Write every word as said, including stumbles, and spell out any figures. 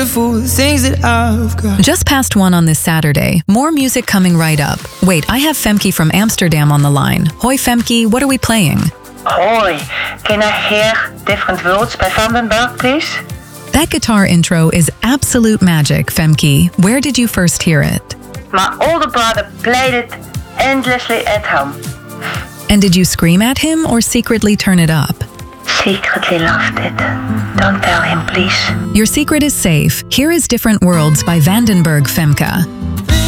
beautiful things that I've got. Just past one on this Saturday. More music coming right up. Wait, I have Femke from Amsterdam on the line. Hoi Femke, what are we playing? Hoi, can I hear Different Worlds by Vandenberg, please? That guitar intro is absolute magic, Femke. Where did you first hear it? My older brother played it endlessly at home. And did you scream at him or secretly turn it up? Secretly loved it. Don't tell him, please. Your secret is safe. Here is Different Worlds by Vandenberg, Femke.